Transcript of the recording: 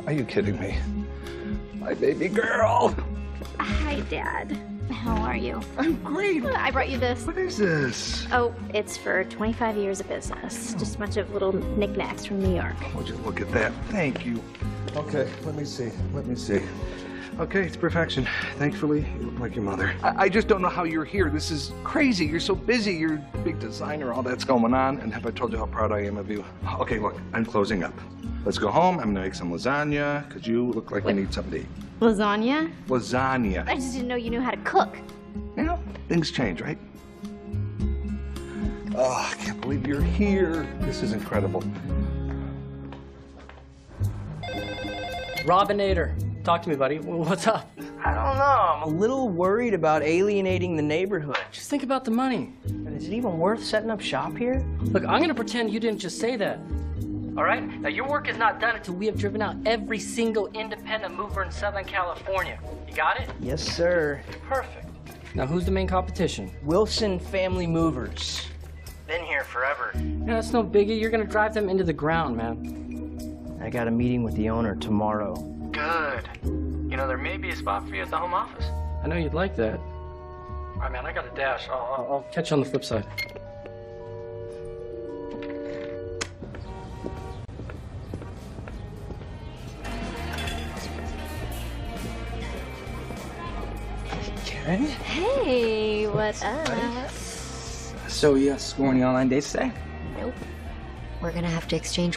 Are you kidding me? My baby girl. Hi, Dad. How are you? I'm great. I brought you this. What is this? Oh, it's for 25 years of business. Just a bunch of little knickknacks from New York. Would you look at that? Thank you. Okay, let me see. Okay, it's perfection. Thankfully, you look like your mother. I just don't know how you're here. This is crazy. You're so busy. You're a big designer. All that's going on. And have I told you how proud I am of you? Okay, look, I'm closing up. Let's go home. I'm gonna make some lasagna, because you look like you need something to eat. Lasagna? Lasagna. I just didn't know you knew how to cook. You know, things change, right? Oh, I can't believe you're here. This is incredible. Robinator, talk to me, buddy. What's up? I don't know. I'm a little worried about alienating the neighborhood. Just think about the money. And is it even worth setting up shop here? Look, I'm gonna pretend you didn't just say that. All right? Now, your work is not done until we have driven out every single independent mover in Southern California. You got it? Yes, sir. Perfect. Now, who's the main competition? Wilson Family Movers. Been here forever. Yeah, that's no biggie. You're gonna drive them into the ground, man. I got a meeting with the owner tomorrow. Good. You know, there may be a spot for you at the home office. I know you'd like that. All right, man, I got a dash. I'll catch you on the flip side. Karen? Hey, what's up? So, you scoring the online dates today? Nope. We're gonna have to exchange